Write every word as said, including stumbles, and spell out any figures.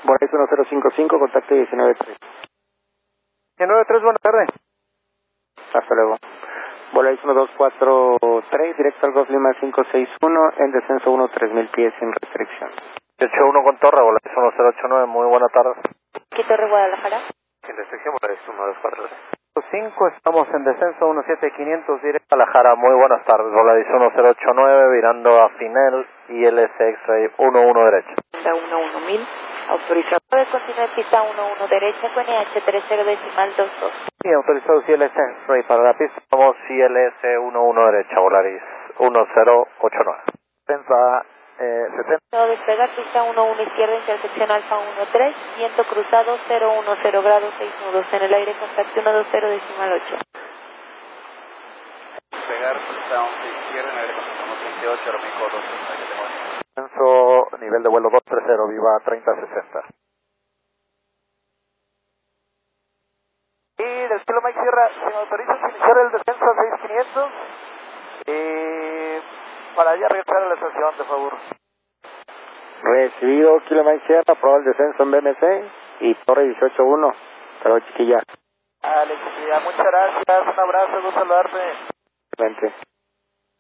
Volaris uno cero cinco cinco, contacto diecinueve tres. diecinueve tres, buenas tardes. Hasta luego. Volaris uno dos cuatro tres, directo al Golf Lima cinco seis uno, en descenso uno tres mil pies sin restricción. ocho uno con Torre, Volaris uno cero ocho nueve, muy buena tarde. ¿Qué Torre Guadalajara? Sin restricción, Volaris uno dos cuatro tres. cinco, estamos en descenso uno siete quinientos, directo a Guadalajara, muy buenas tardes. Volaris uno cero ocho nueve, virando a Finel, I L S X-Ray uno uno derecha. uno uno mil, autorizado de continuar pista uno uno derecha con E H tres cero decimal dos dos. Sí, autorizado I L S X-Ray para la pista, vamos I L S uno uno derecha, Volaris uno cero ocho nueve. Pensa, eh, setenta. Todo despegar, pista uno uno izquierda, intersección alfa uno tres, viento cruzado cero uno cero grados, seis nudos en el aire, contacto uno dos cero decimal ocho. Despegar, pista once izquierda, en el aire contactamos veintiocho, Aeroméxico dos tres. Descenso, nivel de vuelo dos tres cero, viva treinta sesenta. Y del kilo Mike Sierra, si me autorizas iniciar el descenso a seis quinientos, eh, para ya regresar a la estación, de favor. Recibido, Kilo Mike Sierra, aprobado el descenso en B M C y Torre dieciocho uno. Pero chiquilla. Alex, muchas gracias, un abrazo, gusto saludarte. Vente.